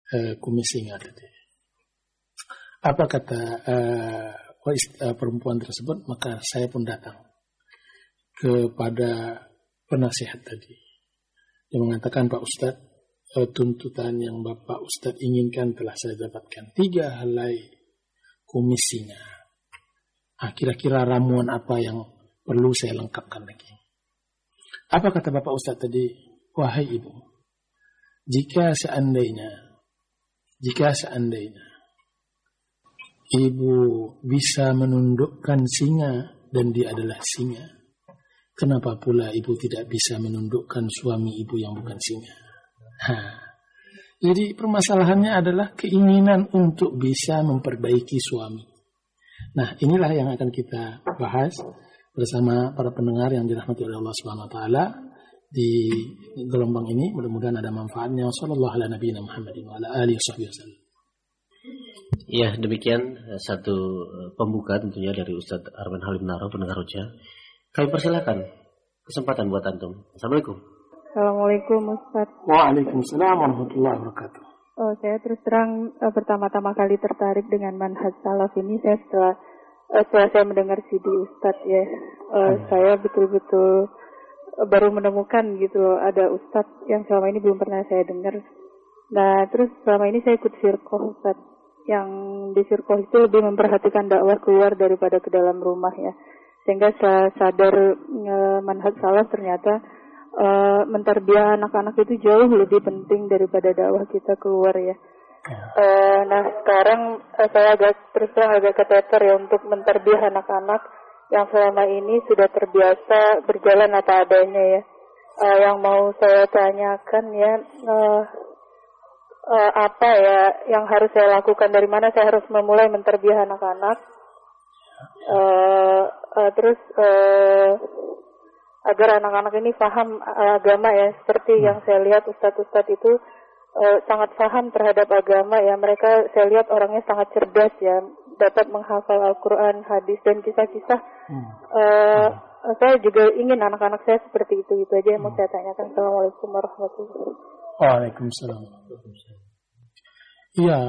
kumis singa tadi. Apa kata perempuan tersebut? Maka saya pun datang kepada penasihat tadi. Dia mengatakan, Pak Ustadz, tuntutan yang Bapak Ustadz inginkan telah saya dapatkan. 3 helai kumis singa. Kira-kira ramuan apa yang perlu saya lengkapkan lagi? Apa kata Bapak Ustadz tadi? Wahai ibu, jika seandainya ibu bisa menundukkan singa dan dia adalah singa, kenapa pula ibu tidak bisa menundukkan suami ibu yang bukan singa? Jadi permasalahannya adalah keinginan untuk bisa memperbaiki suami. Nah, inilah yang akan kita bahas bersama para pendengar yang dirahmati oleh Allah Subhanahu wa taala di gelombang ini. Mudah-mudahan ada manfaatnya. Sallallahu ala nabiyina Muhammadin wa ala alihi wasallam. Ya, demikian satu pembuka tentunya dari Ustadz Arman Halim Naro, pendengar Roja. Kami persilakan kesempatan buat antum. Assalamualaikum. Assalamualaikum Ustaz. Waalaikumsalam warahmatullahi wabarakatuh. Saya terus terang pertama-tama kali tertarik dengan manhaj salaf ini setelah saya mendengar CD Ustaz ya. Saya betul-betul baru menemukan gitu loh, ada Ustaz yang selama ini belum pernah saya dengar. Nah, terus selama ini saya ikut firqah Ustaz. Yang di firqah itu lebih memperhatikan dakwah keluar daripada ke dalam rumah ya. Sehingga saya sadar manhaj salaf ternyata mentarbiah anak-anak itu jauh lebih penting daripada dakwah kita keluar ya. Nah sekarang saya agak keteter ya untuk mentarbiah anak-anak yang selama ini sudah terbiasa berjalan apa adanya ya. Yang mau saya tanyakan ya, apa ya yang harus saya lakukan, dari mana saya harus memulai mentarbiah anak-anak, terus agar anak-anak ini paham agama ya, seperti yang saya lihat ustadz-ustadz itu sangat paham terhadap agama ya. Mereka saya lihat orangnya sangat cerdas ya, dapat menghafal Al-Quran, hadis dan kisah-kisah. Saya juga ingin anak-anak saya seperti itu aja yang mau saya tanyakan. Assalamualaikum warahmatullahi wabarakatuh. Waalaikumsalam. Iya,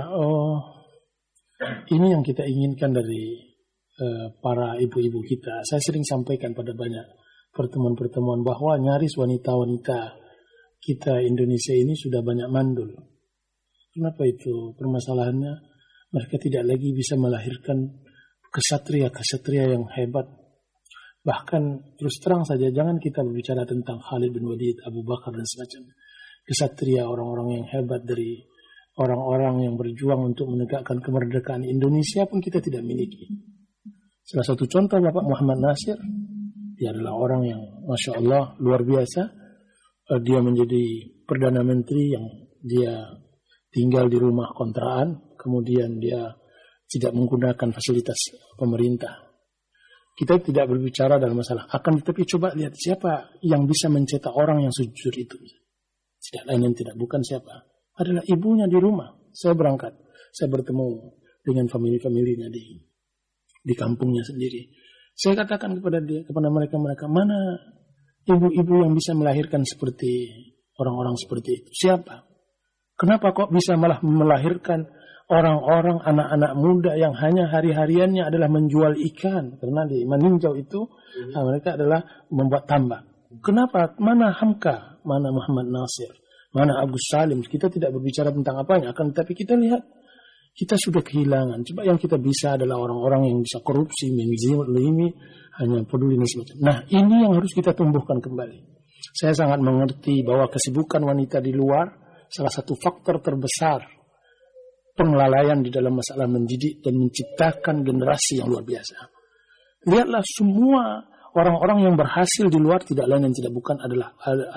ini yang kita inginkan dari para ibu-ibu kita. Saya sering sampaikan pada banyak pertemuan-pertemuan bahwa nyaris wanita-wanita kita Indonesia ini sudah banyak mandul. Kenapa itu? Permasalahannya mereka tidak lagi bisa melahirkan kesatria-kesatria yang hebat. Bahkan terus terang saja, jangan kita berbicara tentang Khalid bin Walid, Abu Bakar dan semacamnya. Kesatria, orang-orang yang hebat dari orang-orang yang berjuang untuk menegakkan kemerdekaan Indonesia pun kita tidak miliki. Salah satu contoh Bapak Muhammad Nasir. Dia adalah orang yang Masya Allah luar biasa. Dia menjadi Perdana Menteri yang dia tinggal di rumah kontrakan. Kemudian dia tidak menggunakan fasilitas pemerintah. Kita tidak berbicara dalam masalah. Akan tetapi coba lihat siapa yang bisa mencetak orang yang sejujur itu. Tidak lain dan tidak bukan siapa. Adalah ibunya di rumah. Saya berangkat. Saya bertemu dengan famili-familinya di kampungnya sendiri. Saya katakan kepada mereka, mana ibu-ibu yang bisa melahirkan seperti orang-orang seperti itu? Siapa? Kenapa kok bisa malah melahirkan orang-orang, anak-anak muda yang hanya hari-hariannya adalah menjual ikan? Karena di meninjau itu mereka adalah membuat tambak. Kenapa? Mana Hamka? Mana Muhammad Nasir? Mana Agus Salim? Kita tidak berbicara tentang apanya. Akan tetapi kita lihat, kita sudah kehilangan. Coba yang kita bisa adalah orang-orang yang bisa korupsi, menzalimi, hanya peduli dan semacamnya. Nah, ini yang harus kita tumbuhkan kembali. Saya sangat mengerti bahwa kesibukan wanita di luar salah satu faktor terbesar pengelalaian di dalam masalah mendidik dan menciptakan generasi yang luar biasa. Lihatlah semua orang-orang yang berhasil di luar tidak lain dan tidak bukan adalah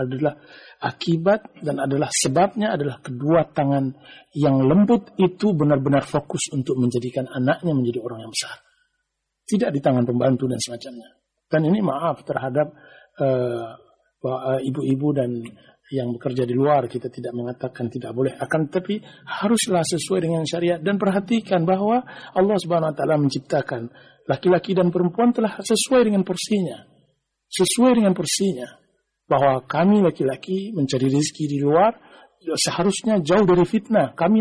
akibat dan adalah sebabnya adalah kedua tangan yang lembut itu benar-benar fokus untuk menjadikan anaknya menjadi orang yang besar. Tidak di tangan pembantu dan semacamnya. Dan ini maaf terhadap ibu-ibu dan yang bekerja di luar, kita tidak mengatakan tidak boleh. Akan tetapi haruslah sesuai dengan syariat dan perhatikan bahwa Allah Subhanahu wa taala menciptakan laki-laki dan perempuan telah sesuai dengan porsinya. Sesuai dengan porsinya. Bahwa kami laki-laki mencari rezeki di luar seharusnya jauh dari fitnah. Kami